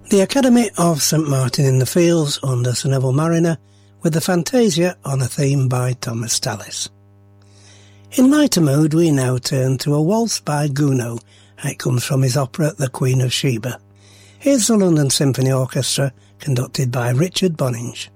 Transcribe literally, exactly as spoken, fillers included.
The Academy of St Martin in the Fields under Sir Neville Marriner with the Fantasia on a theme by Thomas Tallis. In lighter mood we now turn to a waltz by Gounod. It comes from his opera The Queen of Sheba. Here's the London Symphony Orchestra conducted by Richard Bonynge.